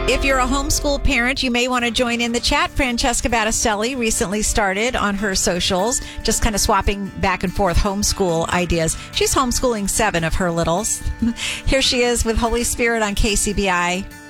If you're a homeschool parent, you may want to join in the chat. Francesca Battistelli recently started on her socials, just kind of swapping back and forth homeschool ideas. She's homeschooling 7 of her littles. Here she is with Holy Spirit on KCBI.